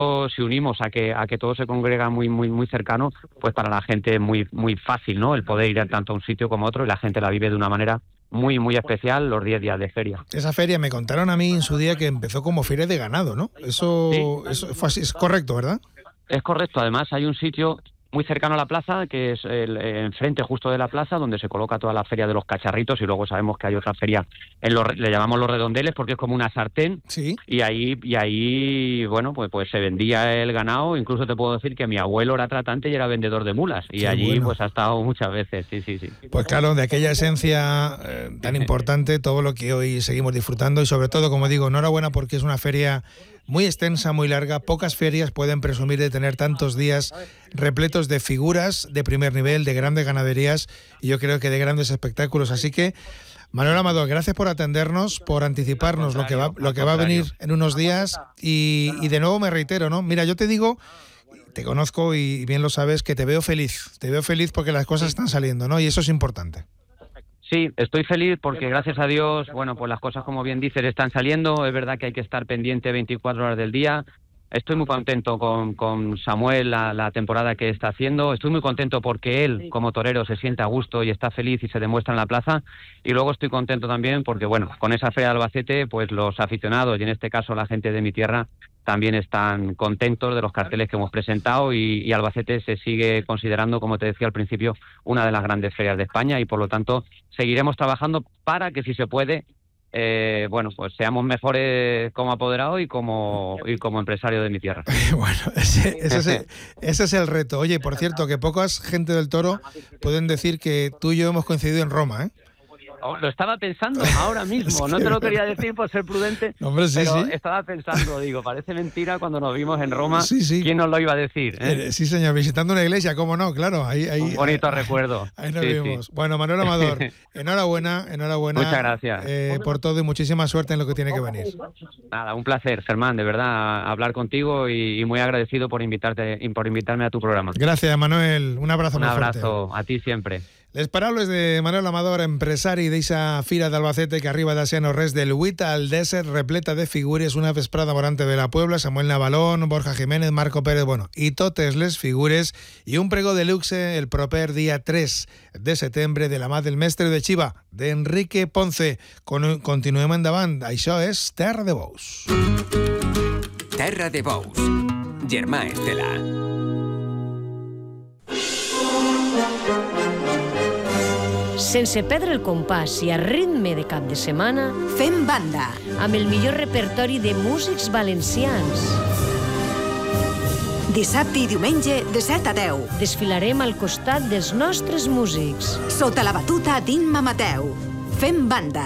si unimos a que todo se congrega muy cercano, pues para la gente es muy fácil, ¿no? El poder ir tanto a un sitio como a otro, y la gente la vive de una manera muy especial los 10 días de feria. Esa feria me contaron a mí en su día que empezó como feria de ganado, ¿no? Eso fue así, es correcto, ¿verdad? Es correcto. Además hay un sitio muy cercano a la plaza, que es enfrente justo de la plaza, donde se coloca toda la feria de los cacharritos, y luego sabemos que hay otra feria, le llamamos los redondeles, porque es como una sartén, sí. y ahí bueno, pues se vendía el ganado. Incluso te puedo decir que mi abuelo era tratante y era vendedor de mulas, y allí pues ha estado muchas veces, sí. Pues claro, de aquella esencia tan importante, todo lo que hoy seguimos disfrutando, y sobre todo, como digo, enhorabuena, porque es una feria muy extensa, muy larga. Pocas ferias pueden presumir de tener tantos días repletos de figuras de primer nivel, de grandes ganaderías, y yo creo que de grandes espectáculos. Así que, Manuel Amador, gracias por atendernos, por anticiparnos lo que va a venir en unos días, y de nuevo me reitero, ¿no? Mira, yo te digo, te conozco y bien lo sabes, que te veo feliz porque las cosas están saliendo, ¿no? Y eso es importante. Sí, estoy feliz porque gracias a Dios, bueno, pues las cosas, como bien dices, están saliendo. Es verdad que hay que estar pendiente 24 horas del día. Estoy muy contento con Samuel, la temporada que está haciendo. Estoy muy contento porque él, como torero, se siente a gusto y está feliz y se demuestra en la plaza. Y luego estoy contento también porque, bueno, con esa feria de Albacete, pues los aficionados, y en este caso la gente de mi tierra, también están contentos de los carteles que hemos presentado, y Albacete se sigue considerando, como te decía al principio, una de las grandes ferias de España, y por lo tanto seguiremos trabajando para que, si se puede, bueno, pues seamos mejores como apoderado y como empresario de mi tierra. Bueno, ese es el reto. Oye, por cierto, que pocas gente del toro pueden decir que tú y yo hemos coincidido en Roma, ¿eh? Lo estaba pensando ahora mismo, no te lo quería decir por ser prudente, hombre, sí, pero sí. Estaba pensando, digo, parece mentira cuando nos vimos en Roma, sí. ¿Quién nos lo iba a decir? Sí, señor, visitando una iglesia, ¿cómo no? Claro, ahí un bonito recuerdo. Ahí nos vimos. Sí. Bueno, Manuel Amador, enhorabuena. Muchas gracias. Por todo, y muchísima suerte en lo que tiene que venir. Nada, un placer, Germán, de verdad, hablar contigo, y muy agradecido por invitarme a tu programa. Gracias, Manuel, un abrazo muy fuerte. Un abrazo, a ti siempre. Les paraules de Manuel Amador, empresari d'eixa fira d'Albacete que arriba de ser no res del 8 al 10, repleta de figures, una vesprada morante de la Puebla, Samuel Navalón, Borja Jiménez, Marco Pérez, bueno, i totes les figures, i un pregó de luxe el proper dia 3 de setembre de la mà del mestre de Xiva, d'Enrique Ponce. Continuem endavant, això és Terra de Bous. Terra de Bous, Germà Estela. Sense perdre el compàs i a ritme de cap de setmana, fem banda amb el millor repertori de músics valencians. Dissabte i diumenge de 7 a 10. Desfilarem al costat dels nostres músics. Sota la batuta d'Imma Mateu. Fem banda.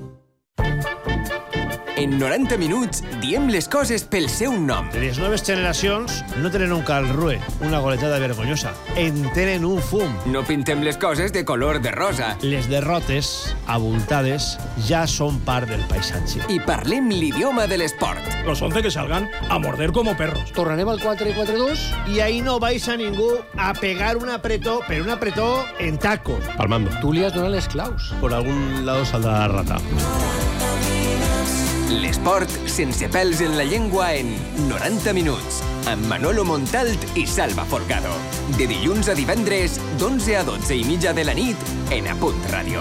En 90 minuts diem les coses pel seu nom. Les noves generacions no tenen un calrue, una goletada vergonyosa. En tenen un fum. No pintem les coses de color de rosa. Les derrotes, abultades, ja són part del paisatge. I parlem l'idioma de l'esport. Los 11 que salgan a morder como perros. Tornarem al 4-4-2 i ahí no vais a ningú a pegar un apretó, pero un apretó en tacos. Palmando. Tú li has donat les claus. Por algún lado saldrá la rata. L'esport sense pèls en la llengua en 90 minuts, amb Manolo Montalt i Salva Folgado. De dilluns a divendres, d'11 a 12 i mitja de la nit, en Apunt Ràdio.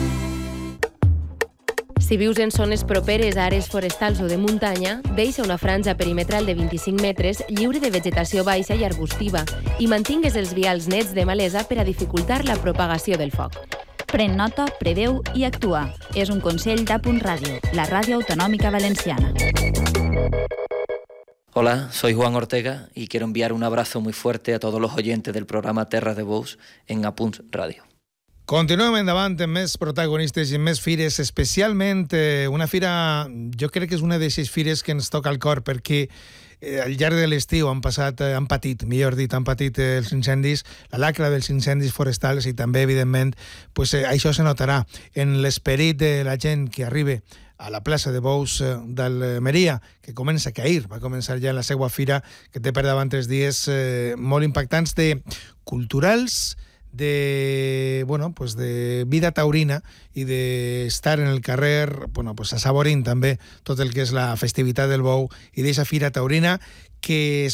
Si vius en zones properes a àrees forestals o de muntanya, deixa una franja perimetral de 25 metres lliure de vegetació baixa i arbustiva i mantingues els vials nets de malesa per a dificultar la propagació del foc. Pren nota, preveu i actua. És un consell d'Apunt Ràdio, la ràdio autonòmica valenciana. Hola, soy Juan Ortega y quiero enviar un abrazo muy fuerte a todos los oyentes del programa Terra de Bous en Apunt Ràdio. Continuem endavant amb més protagonistes i més fires, especialment una fira, jo crec que és una d'aquestes fires que ens toca al cor, perquè al llarg de l'estiu han patit els incendis, la lacra dels incendis forestals, i també, evidentment, això se notarà en l'esperit de la gent que arriba a la plaça de Bous d'Almeria, que comença que ahir va començar ja la seva fira, que té per davant 3 dies molt impactants, de culturals, de, bueno, pues de vida taurina i d'estar en el carrer, bueno, pues assaborint també tot el que és la festivitat del bou i d'eixa fira taurina que es